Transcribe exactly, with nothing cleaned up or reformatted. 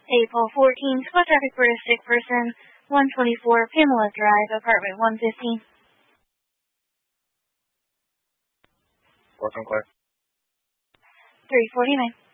April fourteenth, spot traffic for a sick person, one twenty-four Pamela Drive, apartment one fifteen. What's on clear? three forty-nine.